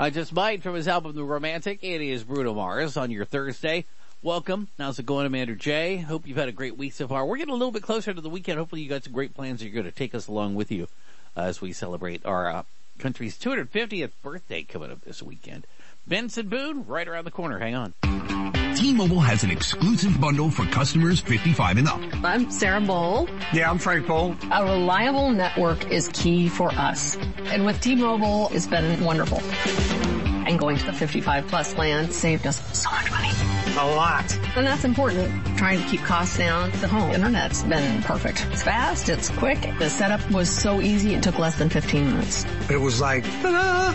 I Just Might from his album The Romantic. It is Bruno Mars on your Thursday. Welcome. How's it going, Amanda J? Hope you've had a great week so far. We're getting a little bit closer to the weekend. Hopefully you got some great plans. You're going to take us along with you as we celebrate our country's 250th birthday coming up this weekend. Benson Boone, right around the corner. Hang on. T-Mobile has an exclusive bundle for customers 55 and up. I'm Sarah Bowl. Yeah, I'm Frank Bowl. A reliable network is key for us. And with T-Mobile, it's been wonderful. And going to the 55 plus plan saved us so much money. A lot. And that's important. Trying to keep costs down. The home internet's been perfect. It's fast, it's quick. The setup was so easy, it took less than 15 minutes. It was like, ta-da!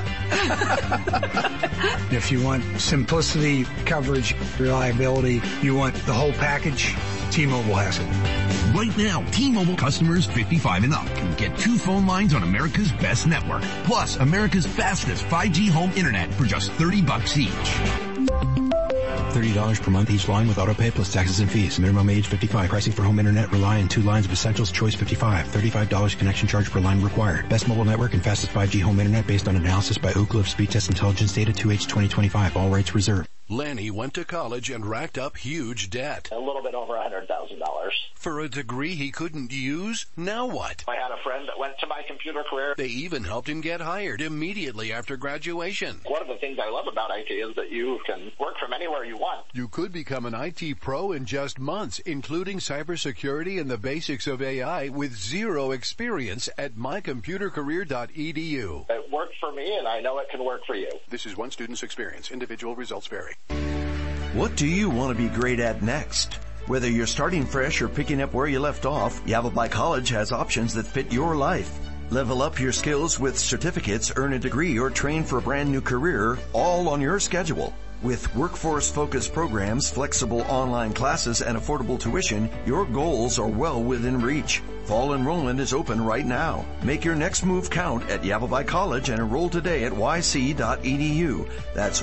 If you want simplicity, coverage, reliability, you want the whole package, T-Mobile has it. Right now, T-Mobile customers 55 and up can get 2 phone lines on America's best network, plus America's fastest 5G home internet for just $30 each. $30 per month each line with autopay plus taxes and fees. Minimum age 55. Pricing for home internet rely on 2 lines of Essentials Choice 55. $35 connection charge per line required. Best mobile network and fastest 5G home internet based on analysis by Ookla of Speed Test Intelligence data 2H 2025. All rights reserved. Lanny went to college and racked up huge debt. A little bit over $100,000. For a degree he couldn't use? Now what? I had a friend that went to my computer career. They even helped him get hired immediately after graduation. One of the things I love about IT is that you can work from anywhere you want. You could become an IT pro in just months, including cybersecurity and the basics of AI with zero experience at mycomputercareer.edu. It worked for me, and I know it can work for you. This is one student's experience. Individual results vary. What do you want to be great at next? Whether you're starting fresh or picking up where you left off, Yavapai College has options that fit your life. Level up your skills with certificates, earn a degree, or train for a brand new career, all on your schedule. With workforce-focused programs, flexible online classes, and affordable tuition, your goals are well within reach. Fall enrollment is open right now. Make your next move count at Yavapai College and enroll today at yc.edu. That's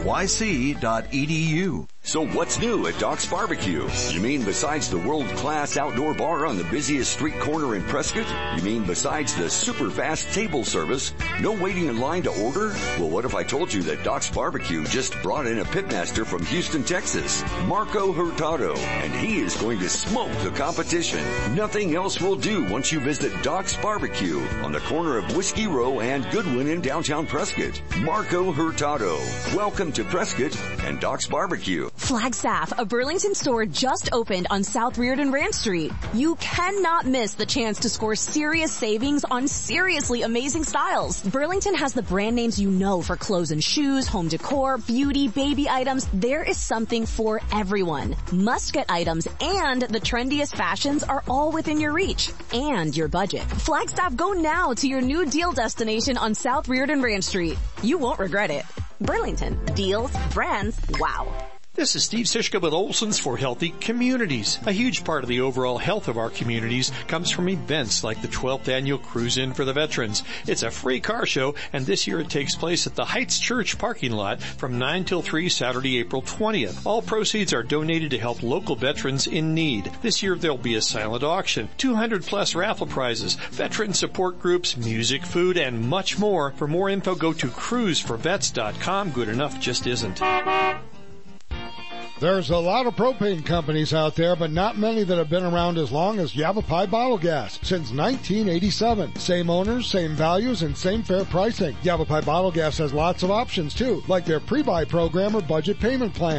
yc.edu. So what's new at Doc's Barbecue? You mean besides the world-class outdoor bar on the busiest street corner in Prescott? You mean besides the super fast table service? No waiting in line to order? Well, what if I told you that Doc's Barbecue just brought in a pitmaster from Houston, Texas, Marco Hurtado, and he is going to smoke the competition. Nothing else will do once you visit Doc's Barbecue on the corner of Whiskey Row and Goodwin in downtown Prescott. Marco Hurtado. Welcome to Prescott and Doc's Barbecue. Flagstaff, a Burlington store just opened on South Reardon Ranch Street. You cannot miss the chance to score serious savings on seriously amazing styles. Burlington has the brand names you know for clothes and shoes, home decor, beauty, baby items. There is something for everyone. Must-get items and the trendiest fashions are all within your reach and your budget. Flagstaff, go now to your new deal destination on South Reardon Ranch Street. You won't regret it. Burlington. Deals, brands, wow. This is Steve Sischka with Olson's for Healthy Communities. A huge part of the overall health of our communities comes from events like the 12th Annual Cruise In for the Veterans. It's a free car show, and this year it takes place at the Heights Church parking lot from 9 till 3 Saturday, April 20th. All proceeds are donated to help local veterans in need. This year there'll be a silent auction, 200 plus raffle prizes, veteran support groups, music, food, and much more. For more info, go to cruiseforvets.com. Good enough just isn't. There's a lot of propane companies out there, but not many that have been around as long as Yavapai Bottle Gas since 1987. Same owners, same values, and same fair pricing. Yavapai Bottle Gas has lots of options, too, like their pre-buy program or budget payment plan.